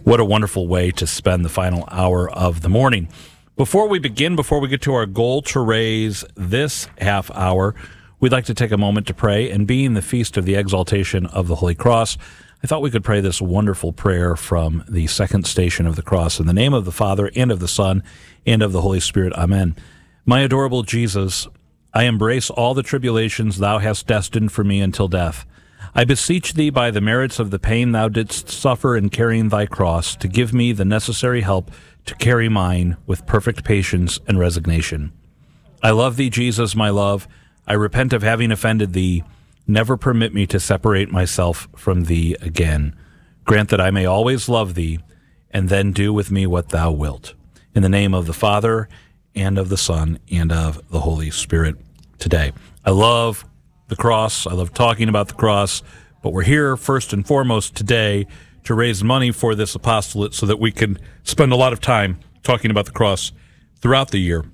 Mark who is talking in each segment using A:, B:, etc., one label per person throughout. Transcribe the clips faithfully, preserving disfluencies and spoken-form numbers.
A: What a wonderful way to spend the final hour of the morning. Before we begin, before we get to our goal to raise this half hour, we'd like to take a moment to pray. And being the feast of the exaltation of the Holy Cross, I thought we could pray this wonderful prayer from the second station of the cross. In the name of the Father, and of the Son, and of the Holy Spirit. Amen. My adorable Jesus, I embrace all the tribulations thou hast destined for me until death. I beseech thee by the merits of the pain thou didst suffer in carrying thy cross, to give me the necessary help to carry mine with perfect patience and resignation. I love thee, Jesus, my love. I repent of having offended thee. Never permit me to separate myself from thee again. Grant that I may always love thee, and then do with me what thou wilt. In the name of the Father, and of the Son, and of the Holy Spirit today. I love the cross. I love talking about the cross, but we're here first and foremost today to raise money for this apostolate so that we can spend a lot of time talking about the cross throughout the year.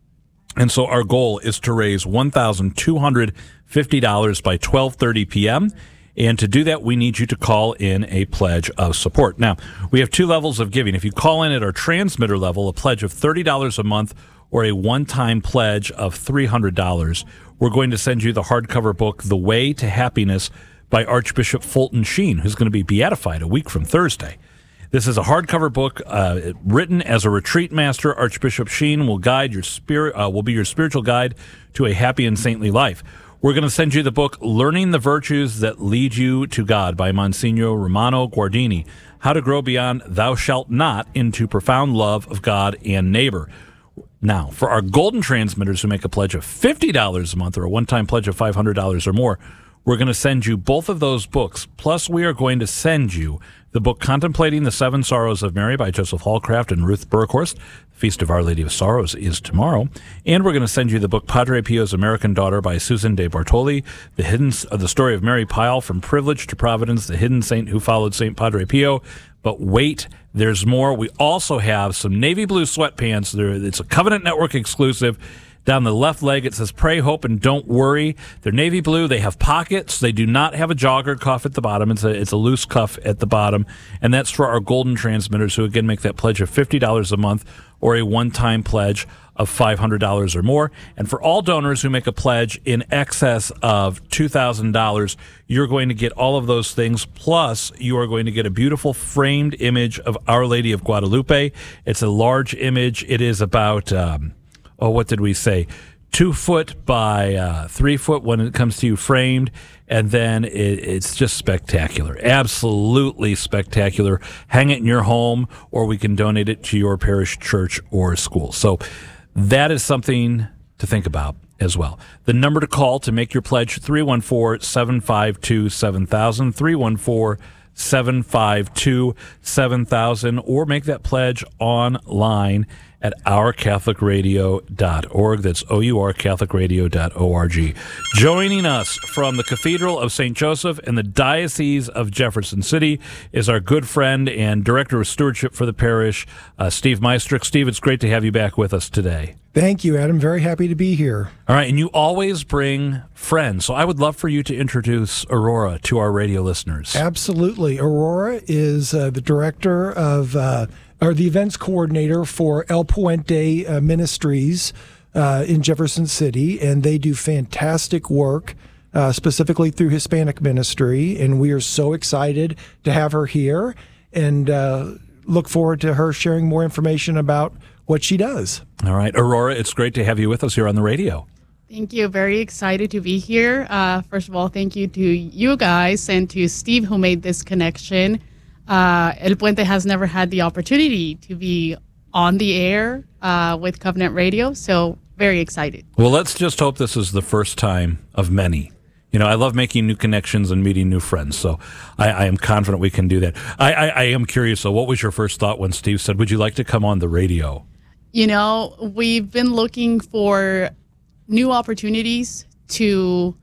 A: And so our goal is to raise one thousand two hundred fifty dollars by twelve thirty p.m., and to do that, we need you to call in a pledge of support. Now, we have two levels of giving. If you call in at our transmitter level, a pledge of thirty dollars a month or a one-time pledge of three hundred dollars, we're going to send you the hardcover book, The Way to Happiness, by Archbishop Fulton Sheen, who's going to be beatified a week from Thursday. This is a hardcover book uh, written as a retreat master. Archbishop Sheen will guide your spirit, uh, will be your spiritual guide to a happy and saintly life. We're going to send you the book, Learning the Virtues That Lead You to God, by Monsignor Romano Guardini, How to Grow Beyond Thou Shalt Not into Profound Love of God and Neighbor. Now, for our golden transmitters who make a pledge of fifty dollars a month or a one-time pledge of five hundred dollars or more, we're going to send you both of those books. Plus, we are going to send you the book Contemplating the Seven Sorrows of Mary by Joseph Hallcraft and Ruth Burkhorst. The Feast of Our Lady of Sorrows is tomorrow. And we're going to send you the book Padre Pio's American Daughter by Susan de Bartoli, the hidden uh, the story of Mary Pyle, From Privilege to Providence, the hidden saint who followed Saint Padre Pio. But wait, there's more. We also have some navy blue sweatpants. They're, it's a Covenant Network exclusive. Down the left leg, it says, Pray, Hope, and Don't Worry. They're navy blue. They have pockets. They do not have a jogger cuff at the bottom. It's a, it's a loose cuff at the bottom. And that's for our golden transmitters who, again, make that pledge of fifty dollars a month or a one-time pledge of five hundred dollars or more. And for all donors who make a pledge in excess of two thousand dollars, you're going to get all of those things. Plus, you are going to get a beautiful framed image of Our Lady of Guadalupe. It's a large image. It is about... Um, Oh, what did we say? Two foot by uh, three foot when it comes to you framed, and then it, it's just spectacular. Absolutely spectacular. Hang it in your home, or we can donate it to your parish, church, or school. So that is something to think about as well. The number to call to make your pledge, three one four, seven five two, seven thousand, three one four, seven five two, seven thousand, or make that pledge online at our catholic radio dot org. That's O U R catholic radio dot org. Joining us from the Cathedral of Saint Joseph in the Diocese of Jefferson City is our good friend and Director of Stewardship for the parish, uh, Steve Meistrick. Steve, it's great to have you back with us today.
B: Thank you, Adam. Very happy to be here.
A: All right, and you always bring friends, so I would love for you to introduce Aurora to our radio listeners.
B: Absolutely. Aurora is uh, the director of... Uh, or the events coordinator for El Puente uh, Ministries uh, in Jefferson City, and they do fantastic work, uh, specifically through Hispanic ministry, and we are so excited to have her here and uh, look forward to her sharing more information about what she does.
A: All right, Aurora, it's great to have you with us here on the radio.
C: Thank you. Very excited to be here. Uh, first of all, thank you to you guys and to Steve who made this connection. Uh, El Puente has never had the opportunity to be on the air uh, with Covenant Radio, so very excited.
A: Well, let's just hope this is the first time of many. You know, I love making new connections and meeting new friends, so I, I am confident we can do that. I, I, I am curious, though, what was your first thought when Steve said, would you like to come on the radio?
C: You know, we've been looking for new opportunities to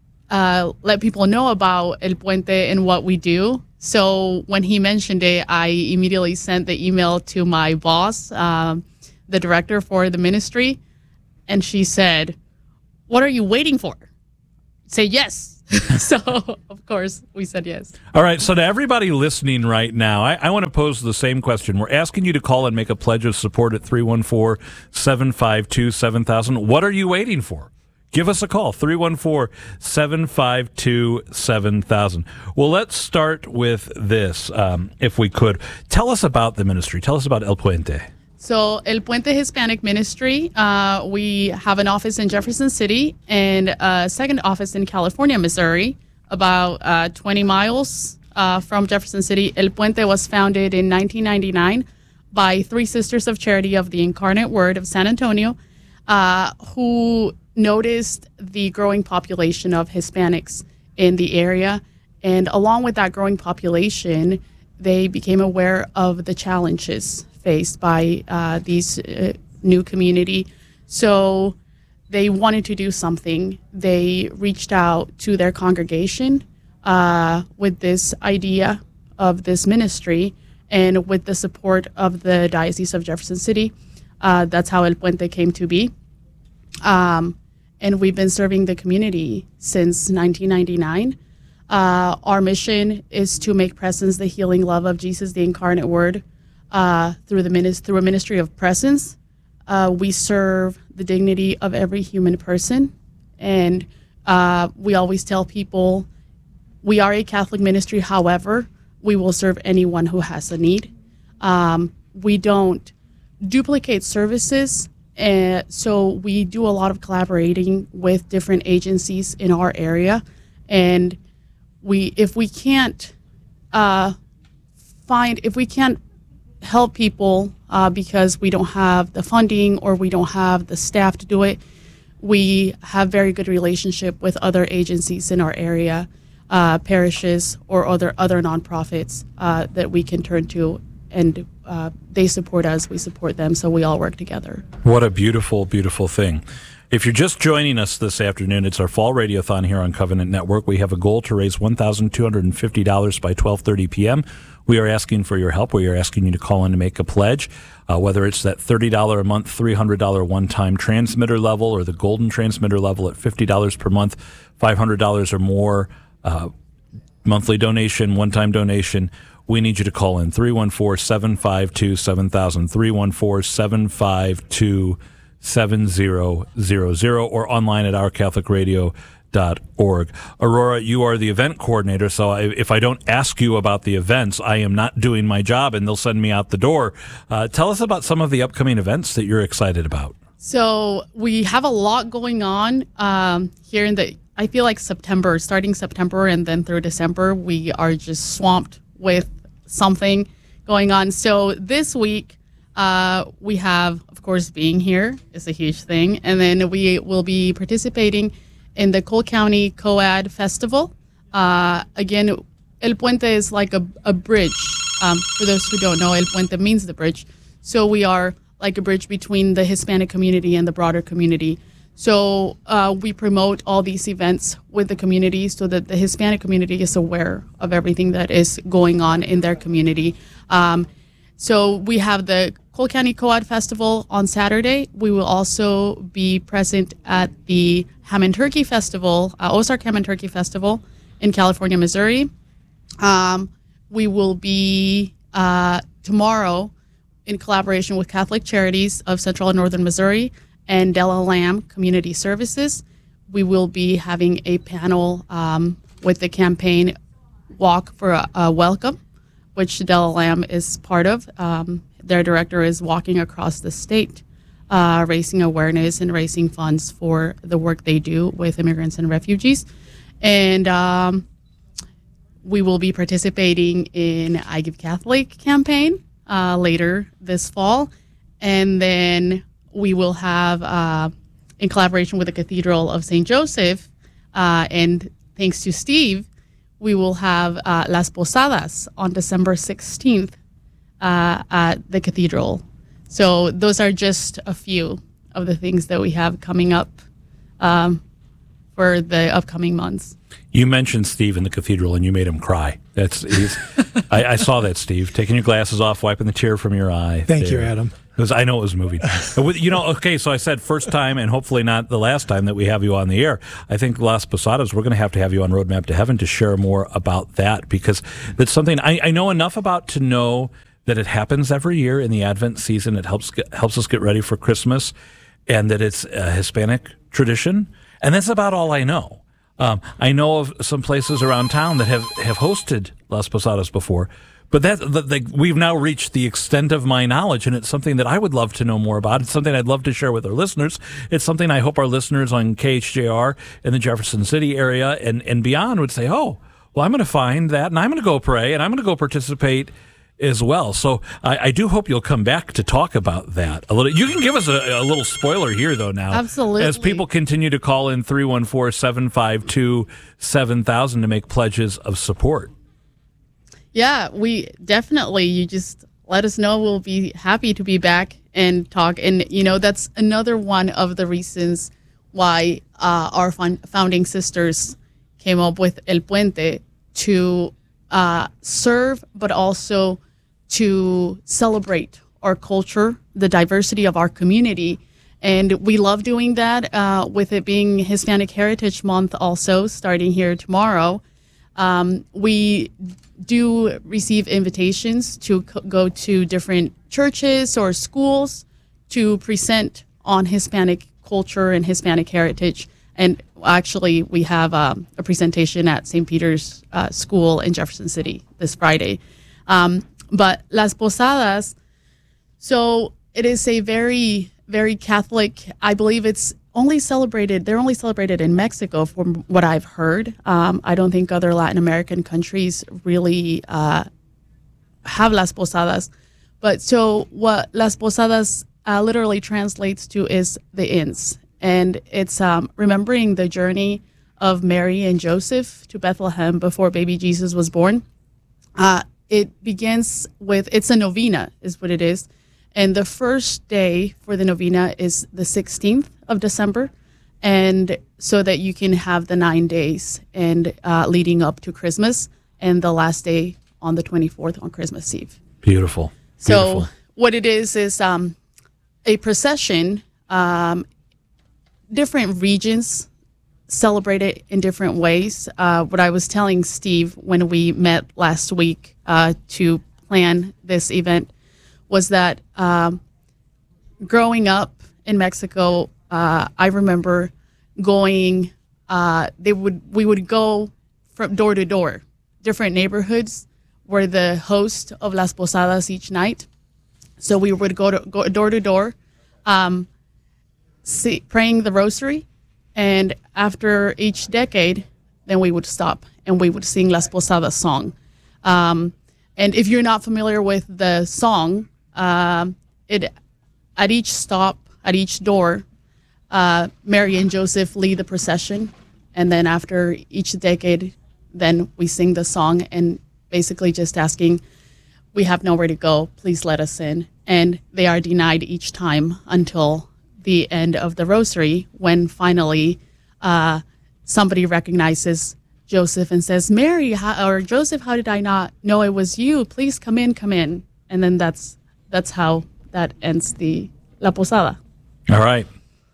C: uh, let people know about El Puente and what we do. So when he mentioned it, I immediately sent the email to my boss, um, the director for the ministry, and she said, what are you waiting for? Say yes. So, of course, we said yes.
A: All right. So to everybody listening right now, I, I want to pose the same question. We're asking you to call and make a pledge of support at three one four, seven five two, seven thousand. What are you waiting for? Give us a call, three one four, seven five two, seven thousand. Well, let's start with this, um, if we could. Tell us about the ministry. Tell us about El Puente.
C: So, El Puente Hispanic Ministry, uh, we have an office in Jefferson City and a second office in California, Missouri, about uh, twenty miles uh, from Jefferson City. El Puente was founded in nineteen ninety-nine by three Sisters of Charity of the Incarnate Word of San Antonio, uh, who noticed the growing population of Hispanics in the area. And along with that growing population, they became aware of the challenges faced by uh, these uh, new community. So they wanted to do something. They reached out to their congregation uh, with this idea of this ministry, and with the support of the Diocese of Jefferson City. Uh, that's how El Puente came to be. Um, and we've been serving the community since nineteen ninety-nine. Uh, our mission is to make presence the healing love of Jesus, the Incarnate Word, uh, through the minis- through a ministry of presence. Uh, we serve the dignity of every human person, and uh, we always tell people we are a Catholic ministry. However, we will serve anyone who has a need. Um, we don't duplicate services. Uh, so we do a lot of collaborating with different agencies in our area, and we, if we can't uh, find, if we can't help people uh, because we don't have the funding or we don't have the staff to do it, we have very good relationship with other agencies in our area, uh, parishes or other other nonprofits uh, that we can turn to, and uh, they support us, we support them, so we all work together.
A: What a beautiful, beautiful thing. If you're just joining us this afternoon, it's our fall radiothon here on Covenant Network. We have a goal to raise one thousand two hundred fifty dollars by twelve thirty p.m. We are asking for your help. We are asking you to call in and make a pledge, uh, whether it's that thirty dollars a month, three hundred dollars one-time transmitter level, or the golden transmitter level at fifty dollars per month, five hundred dollars or more, uh, monthly donation, one-time donation. We need you to call in three one four, seven five two, seven thousand, three one four, seven five two, seven zero zero zero, or online at our catholic radio dot org. Aurora, you are the event coordinator, so I, if I don't ask you about the events, I am not doing my job and they'll send me out the door. Uh, tell us about some of the upcoming events that you're excited about.
C: So we have a lot going on um, here in the, I feel like September, starting September and then through December, we are just swamped with something going on. So this week, uh, we have, of course, being here is a huge thing. And then we will be participating in the Cole County Coad Festival. Uh, again, El Puente is like a, a bridge. Um, for those who don't know, El Puente means the bridge. So we are like a bridge between the Hispanic community and the broader community. So uh, we promote all these events with the community so that the Hispanic community is aware of everything that is going on in their community. Um, so we have the Cole County Coad Festival on Saturday. We will also be present at the Ham and Turkey Festival, uh, Ozark Ham and Turkey Festival in California, Missouri. Um, we will be uh, tomorrow in collaboration with Catholic Charities of Central and Northern Missouri and Della Lamb Community Services. We will be having a panel um, with the campaign Walk for a, a Welcome, which Della Lamb is part of. Um, their director is walking across the state, uh, raising awareness and raising funds for the work they do with immigrants and refugees. And um, we will be participating in I Give Catholic campaign uh, later this fall. And then we will have, uh, in collaboration with the Cathedral of Saint Joseph, uh, and thanks to Steve, we will have uh, Las Posadas on December sixteenth uh, at the Cathedral. So those are just a few of the things that we have coming up um, for the upcoming months.
A: You mentioned Steve in the Cathedral, and you made him cry. That's he's, I, I saw that, Steve, taking your glasses off, wiping the tear from your eye.
B: Thank
A: there.
B: you, Adam.
A: Because I know it was moving. You know, okay, so I said first time and hopefully not the last time that we have you on the air. I think Las Posadas, we're going to have to have you on Roadmap to Heaven to share more about that, because it's something I, I know enough about to know that it happens every year in the Advent season. It helps get, helps us get ready for Christmas, and that it's a Hispanic tradition. And that's about all I know. Um, I know of some places around town that have, have hosted Las Posadas before. But that the, the, we've now reached the extent of my knowledge, and it's something that I would love to know more about. It's something I'd love to share with our listeners. It's something I hope our listeners on K H J R in the Jefferson City area and, and beyond would say, oh, well, I'm going to find that, and I'm going to go pray, and I'm going to go participate as well. So I, I do hope you'll come back to talk about that a little. You can give us a, a little spoiler here, though, now.
C: Absolutely.
A: As people continue to call in three one four, seven five two, seven thousand to make pledges of support.
C: Yeah, we definitely, you just let us know. We'll be happy to be back and talk. And, you know, that's another one of the reasons why uh, our fun- founding sisters came up with El Puente, to uh, serve, but also to celebrate our culture, the diversity of our community. And we love doing that, uh, with it being Hispanic Heritage Month also, starting here tomorrow. Um, we do receive invitations to co- go to different churches or schools to present on Hispanic culture and Hispanic heritage. And actually, we have um, a presentation at Saint Peter's uh, School in Jefferson City this Friday. Um, but Las Posadas, so it is a very, very Catholic, I believe it's only celebrated, they're only celebrated in Mexico from what I've heard. Um, I don't think other Latin American countries really uh, have Las Posadas. But so what Las Posadas uh, literally translates to is the inns. And it's um, remembering the journey of Mary and Joseph to Bethlehem before baby Jesus was born. Uh, it begins with, it's a novena is what it is. And the first day for the novena is the sixteenth of December, and so that you can have the nine days and uh, leading up to Christmas, and the last day on the twenty-fourth on Christmas Eve.
A: Beautiful.
C: So
A: Beautiful.
C: What it is is um, a procession. Um, different regions celebrate it in different ways. Uh, what I was telling Steve when we met last week uh, to plan this event was that um, growing up in Mexico, uh, I remember going. Uh, they would we would go from door to door, different neighborhoods were the host of Las Posadas each night. So we would go to go door to door, um, see, praying the rosary, and after each decade, then we would stop and we would sing Las Posadas song. Um, and if you're not familiar with the song, Um, it at each stop, at each door, uh, Mary and Joseph lead the procession, and then after each decade, then we sing the song and basically just asking, we have nowhere to go, please let us in. And they are denied each time until the end of the rosary, when finally uh, somebody recognizes Joseph and says, Mary, how, or Joseph, how did I not know it was you? Please come in, come in. And then that's That's how that ends the La Posada.
A: All right.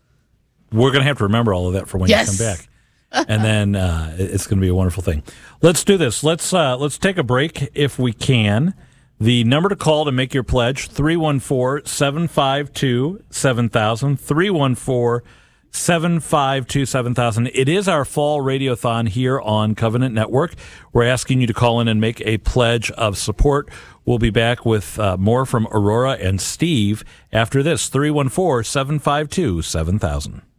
A: We're going to have to remember all of that for when
C: yes.
A: you come back. And then uh, it's going to be a wonderful thing. Let's do this. Let's uh, let's take a break if we can. The number to call to make your pledge, three one four, seven five two, seven thousand, three one four, seven five two, seven thousand. It is our fall radiothon here on Covenant Network. We're asking you to call in and make a pledge of support. We'll be back with uh, more from Aurora and Steve after this. three one four, seven five two, seven thousand.